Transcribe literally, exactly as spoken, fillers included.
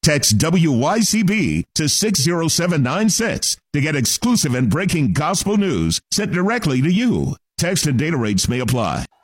Text W Y C B to six zero seven nine six to get exclusive and breaking gospel news sent directly to you. Text and data rates may apply.